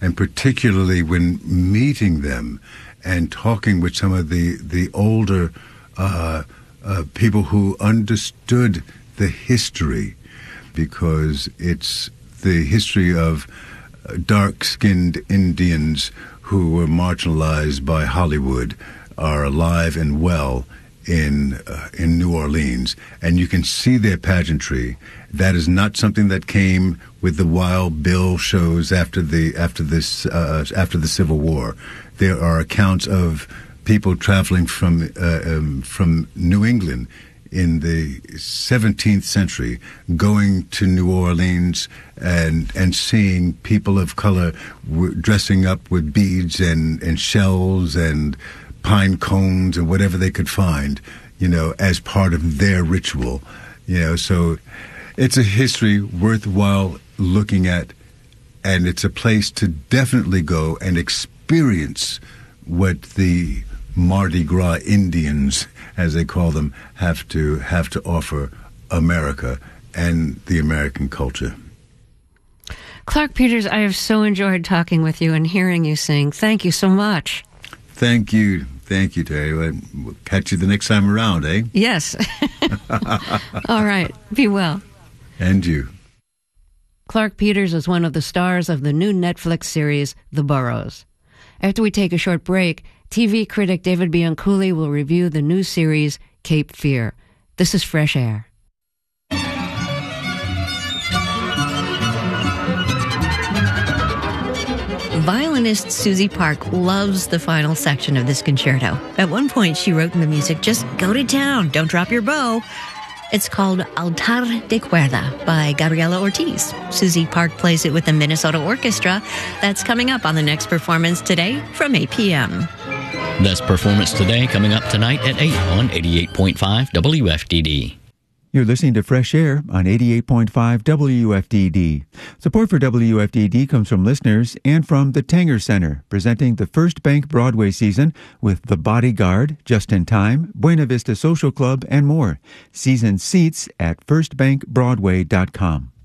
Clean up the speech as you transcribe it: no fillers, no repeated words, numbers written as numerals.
and particularly when meeting them and talking with some of the older people who understood the history, because it's the history of dark-skinned Indians who were marginalized by Hollywood are alive and well in New Orleans, and you can see their pageantry. That is not something that came with the Wild Bill shows after the Civil War. There are accounts of people traveling from New England in the 17th century, going to New Orleans and seeing people of color dressing up with beads and shells and pine cones and whatever they could find, as part of their ritual. So it's a history worthwhile looking at, and it's a place to definitely go and experience what the Mardi Gras Indians, as they call them, have to offer America and the American culture. Clark Peters, I have so enjoyed talking with you and hearing you sing. Thank you so much. Thank you, Terry. We'll catch you the next time around, eh? Yes. All right. Be well. And you. Clark Peters is one of the stars of the new Netflix series, The Burrows. After we take a short break, TV critic David Bianculli will review the new series, Cape Fear. This is Fresh Air. Violinist Susie Park loves the final section of this concerto. At one point, she wrote in the music, "Just go to town, don't drop your bow." It's called Altar de Cuerda by Gabriela Ortiz. Susie Park plays it with the Minnesota Orchestra. That's coming up on the next performance today from 8 p.m. This performance today coming up tonight at 8 on 88.5 WFDD. You're listening to Fresh Air on 88.5 WFDD. Support for WFDD comes from listeners and from the Tanger Center, presenting the First Bank Broadway season with The Bodyguard, Just in Time, Buena Vista Social Club, and more. Season seats at firstbankbroadway.com.